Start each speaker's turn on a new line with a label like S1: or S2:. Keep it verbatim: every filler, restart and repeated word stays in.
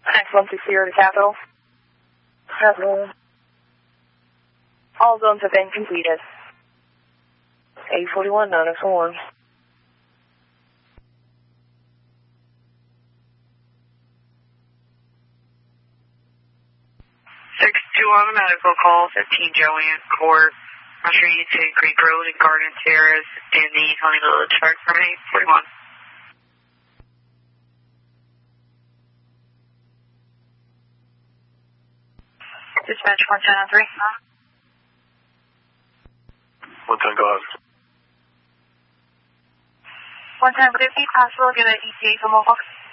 S1: X one six zero to Capital.
S2: Capital.
S1: All zones have been completed.
S2: eight forty-one, nine X one.
S3: six two one, medical call, fifteen Joanne Court. I'm sure you take Creek Road and Garden Terrace in the Honey Village Park from eight forty-one.
S1: Dispatch one ten on three.
S4: one ten, go ahead.
S1: one ten, would it be possible to get an E T A for Mohawk?